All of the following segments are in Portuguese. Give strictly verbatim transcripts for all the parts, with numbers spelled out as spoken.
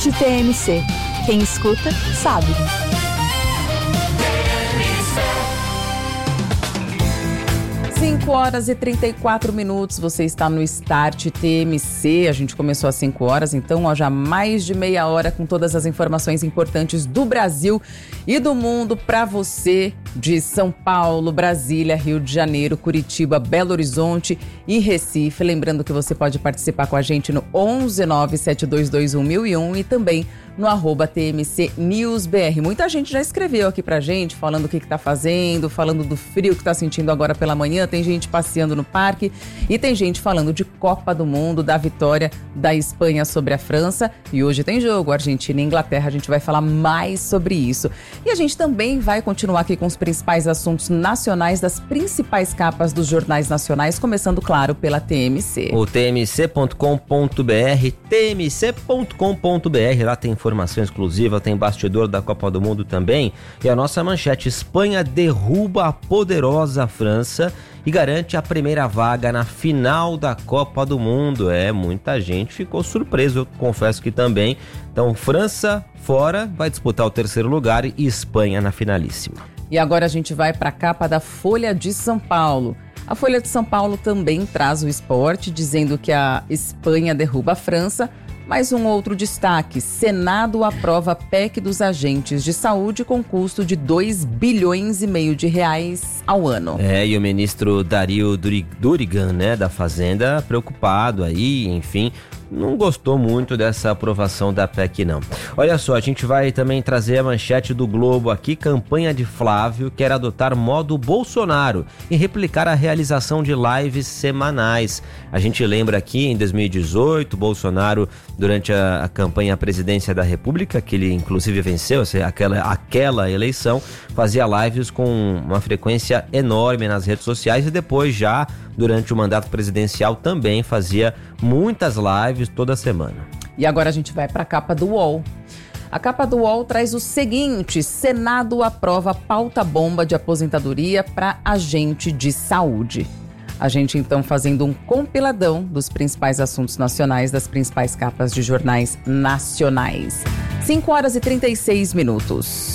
T M C. Quem escuta, sabe. cinco horas e trinta e quatro minutos, você está no Start T M C, a gente começou às cinco horas, então ó, já mais de meia hora com todas as informações importantes do Brasil e do mundo para você de São Paulo, Brasília, Rio de Janeiro, Curitiba, Belo Horizonte e Recife. Lembrando que você pode participar com a gente no onze nove sete dois dois um mil e um e também no arroba T M C News B R. Muita gente já escreveu aqui pra gente, falando o que que tá fazendo, falando do frio que tá sentindo agora pela manhã, tem gente passeando no parque e tem gente falando de Copa do Mundo, da vitória da Espanha sobre a França. E hoje tem jogo, Argentina e Inglaterra, a gente vai falar mais sobre isso. E a gente também vai continuar aqui com os principais assuntos nacionais das principais capas dos jornais nacionais, começando, claro, pela T M C. O T M C ponto com ponto B R, T M C ponto com ponto B R, lá tem informação exclusiva, tem bastidor da Copa do Mundo também. E a nossa manchete: Espanha derruba a poderosa França e garante a primeira vaga na final da Copa do Mundo. É, muita gente ficou surpreso, eu confesso que também. Então, França fora, vai disputar o terceiro lugar e Espanha na finalíssima. E agora a gente vai para a capa da Folha de São Paulo. A Folha de São Paulo também traz o esporte, dizendo que a Espanha derruba a França. Mais um outro destaque: Senado aprova a P E C dos agentes de saúde com custo de dois bilhões e meio de reais ao ano. É, e o ministro Dario Durigan, né, da Fazenda, preocupado aí, enfim, não gostou muito dessa aprovação da P E C, não. Olha só, a gente vai também trazer a manchete do Globo aqui: campanha de Flávio quer adotar modo Bolsonaro e replicar a realização de lives semanais. A gente lembra aqui, em dois mil e dezoito, Bolsonaro, durante a, a campanha à presidência da República, que ele inclusive venceu, aquela, aquela eleição, fazia lives com uma frequência enorme nas redes sociais e depois, já durante o mandato presidencial, também fazia muitas lives toda semana. E agora a gente vai para a capa do U O L. A capa do U O L traz o seguinte: Senado aprova pauta bomba de aposentadoria para agente de saúde. A gente então fazendo um compiladão dos principais assuntos nacionais, das principais capas de jornais nacionais. cinco horas e trinta e seis minutos.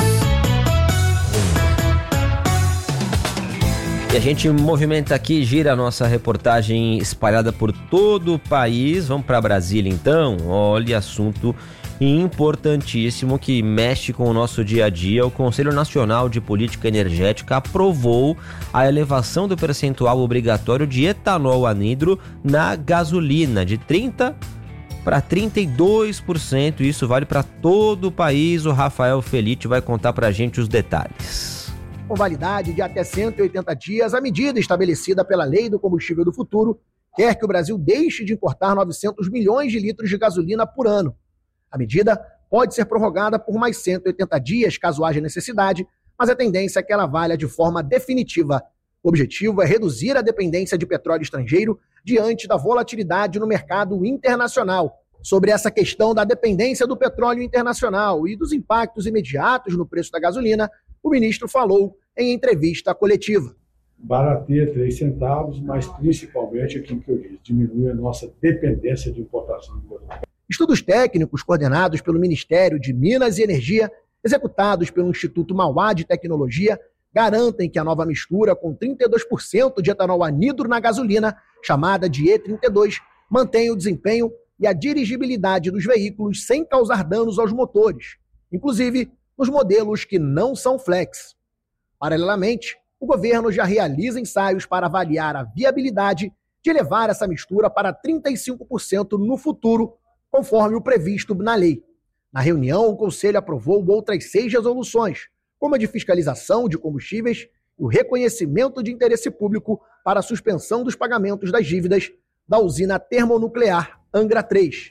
E a gente movimenta aqui, gira a nossa reportagem espalhada por todo o país. Vamos para Brasília então. Olha, assunto importantíssimo que mexe com o nosso dia a dia. O Conselho Nacional de Política Energética aprovou a elevação do percentual obrigatório de etanol anidro na gasolina de trinta por cento para trinta e dois por cento. Isso vale para todo o país. O Rafael Felite vai contar para a gente os detalhes. Com validade de até cento e oitenta dias, a medida estabelecida pela Lei do Combustível do Futuro quer que o Brasil deixe de importar novecentos milhões de litros de gasolina por ano. A medida pode ser prorrogada por mais cento e oitenta dias, caso haja necessidade, mas a tendência é que ela valha de forma definitiva. O objetivo é reduzir a dependência de petróleo estrangeiro diante da volatilidade no mercado internacional. Sobre essa questão da dependência do petróleo internacional e dos impactos imediatos no preço da gasolina, o ministro falou em entrevista coletiva. Barateia três centavos, mas principalmente aquilo que eu disse, diminui a nossa dependência de importação de gasolina. Estudos técnicos coordenados pelo Ministério de Minas e Energia, executados pelo Instituto Mauá de Tecnologia, garantem que a nova mistura com trinta e dois por cento de etanol anidro na gasolina, chamada de E trinta e dois, mantém o desempenho e a dirigibilidade dos veículos sem causar danos aos motores, inclusive nos modelos que não são flex. Paralelamente, o governo já realiza ensaios para avaliar a viabilidade de levar essa mistura para trinta e cinco por cento no futuro, conforme o previsto na lei. Na reunião, o Conselho aprovou outras seis resoluções, como a de fiscalização de combustíveis e o reconhecimento de interesse público para a suspensão dos pagamentos das dívidas da usina termonuclear Angra três.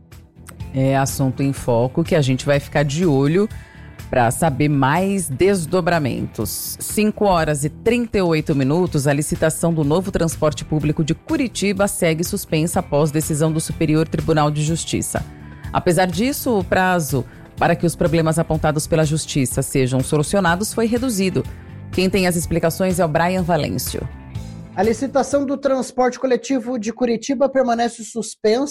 É assunto em foco que a gente vai ficar de olho para saber mais desdobramentos. cinco horas e trinta e oito minutos, a licitação do novo transporte público de Curitiba segue suspensa após decisão do Superior Tribunal de Justiça. Apesar disso, o prazo para que os problemas apontados pela Justiça sejam solucionados foi reduzido. Quem tem as explicações é o Brian Valêncio. A licitação do transporte coletivo de Curitiba permanece suspensa